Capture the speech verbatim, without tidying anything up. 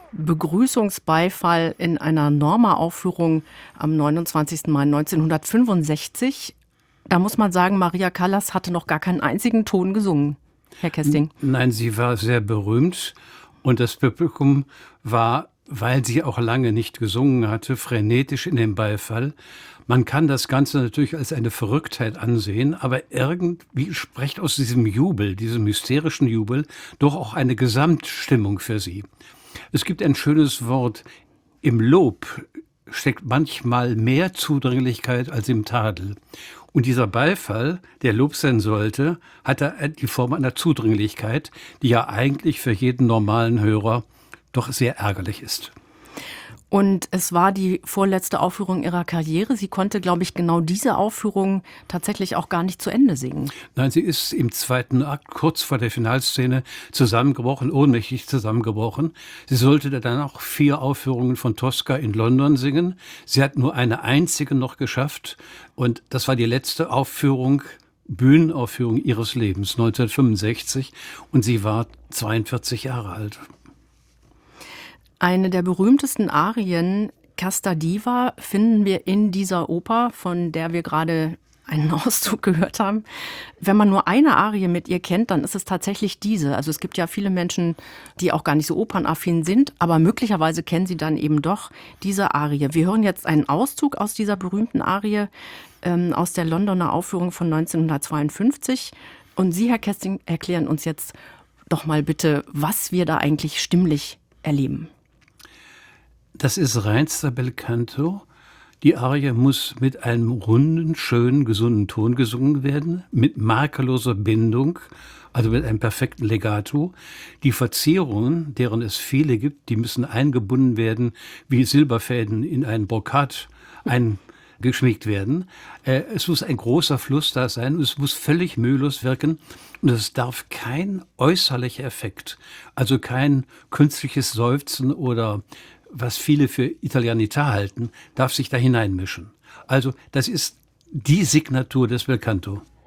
Begrüßungsbeifall in einer Norma-Aufführung am neunundzwanzigsten Mai neunzehnhundertfünfundsechzig. Da muss man sagen, Maria Callas hatte noch gar keinen einzigen Ton gesungen, Herr Kesting. Nein, sie war sehr berühmt und das Publikum war, weil sie auch lange nicht gesungen hatte, frenetisch in dem Beifall. Man kann das Ganze natürlich als eine Verrücktheit ansehen, aber irgendwie spricht aus diesem Jubel, diesem hysterischen Jubel, doch auch eine Gesamtstimmung für sie. Es gibt ein schönes Wort: Im Lob steckt manchmal mehr Zudringlichkeit als im Tadel. Und dieser Beifall, der Lob sein sollte, hatte die Form einer Zudringlichkeit, die ja eigentlich für jeden normalen Hörer doch sehr ärgerlich ist. Und es war die vorletzte Aufführung ihrer Karriere. Sie konnte, glaube ich, genau diese Aufführung tatsächlich auch gar nicht zu Ende singen. Nein, sie ist im zweiten Akt, kurz vor der Finalszene, zusammengebrochen, ohnmächtig zusammengebrochen. Sie sollte dann auch vier Aufführungen von Tosca in London singen. Sie hat nur eine einzige noch geschafft. Und das war die letzte Aufführung, Bühnenaufführung ihres Lebens, neunzehnhundertfünfundsechzig. Und sie war zweiundvierzig Jahre alt. Eine der berühmtesten Arien, Casta Diva, finden wir in dieser Oper, von der wir gerade einen Auszug gehört haben. Wenn man nur eine Arie mit ihr kennt, dann ist es tatsächlich diese. Also es gibt ja viele Menschen, die auch gar nicht so opernaffin sind, aber möglicherweise kennen sie dann eben doch diese Arie. Wir hören jetzt einen Auszug aus dieser berühmten Arie ähm, aus der Londoner Aufführung von neunzehnhundertzweiundfünfzig. Und Sie, Herr Kesting, erklären uns jetzt doch mal bitte, was wir da eigentlich stimmlich erleben. Das ist reinster Belcanto. Die Arie muss mit einem runden, schönen, gesunden Ton gesungen werden, mit makelloser Bindung, also mit einem perfekten Legato. Die Verzierungen, deren es viele gibt, die müssen eingebunden werden, wie Silberfäden in einen Brokat eingeschmiegt werden. Es muss ein großer Fluss da sein und es muss völlig mühelos wirken. Und es darf kein äußerlicher Effekt, also kein künstliches Seufzen oder was viele für Italianità halten, darf sich da hineinmischen. Also das ist die Signatur des Belcanto.